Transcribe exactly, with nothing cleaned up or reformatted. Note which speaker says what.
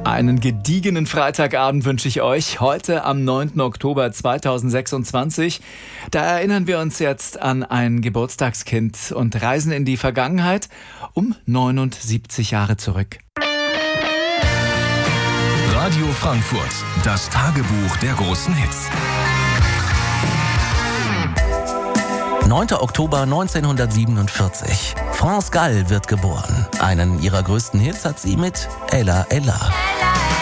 Speaker 1: Einen gediegenen Freitagabend wünsche ich euch. Heute am neunten Oktober zweitausendsechsundzwanzig. Da erinnern wir uns jetzt an ein Geburtstagskind und reisen in die Vergangenheit um neunundsiebzig Jahre zurück.
Speaker 2: Radio Frankfurt, das Tagebuch der großen Hits.
Speaker 3: neunter Oktober neunzehnhundertsiebenundvierzig. France Gall wird geboren. Einen ihrer größten Hits hat sie mit Ella Ella.